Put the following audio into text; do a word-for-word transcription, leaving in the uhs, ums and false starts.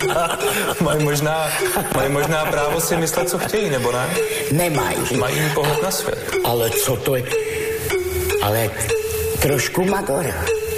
mají, možná, mají možná právo si myslet, co chtějí, nebo ne? Nemají. Mají pohled na svět. Ale co to je? Ale trošku Madora.